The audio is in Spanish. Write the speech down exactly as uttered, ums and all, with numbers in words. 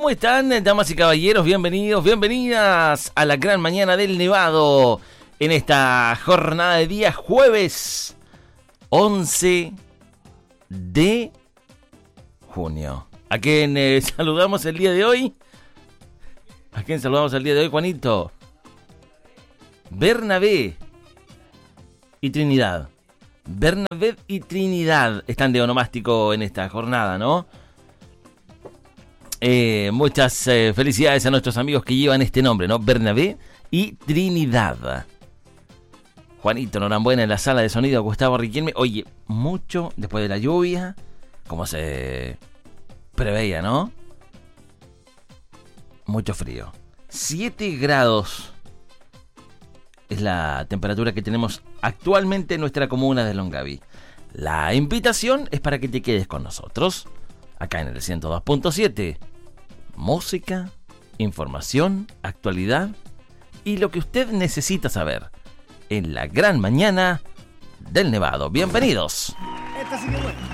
¿Cómo están, damas y caballeros? Bienvenidos, bienvenidas a la gran mañana del Nevado en esta jornada de día jueves once de junio. ¿A quién eh, saludamos el día de hoy? ¿A quién saludamos el día de hoy, Juanito? Bernabé y Trinidad. Bernabé y Trinidad están de onomástico en esta jornada, ¿no? Eh, muchas eh, felicidades a nuestros amigos que llevan este nombre, ¿no? Bernabé y Trinidad. Juanito Norambuena en la sala de sonido, Gustavo Riquelme. Oye, mucho después de la lluvia, como se preveía, ¿no? Mucho frío. siete grados es la temperatura que tenemos actualmente en nuestra comuna de Longaví. La invitación es para que te quedes con nosotros, acá en el ciento dos punto siete. Música, información, actualidad y lo que usted necesita saber en la gran mañana del Nevado. Bienvenidos. Esta sí que buena.